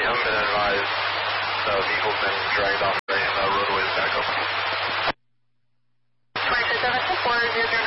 haven't been advised. The vehicle's been dragged off and the roadway is back open. 27 to 4, 0,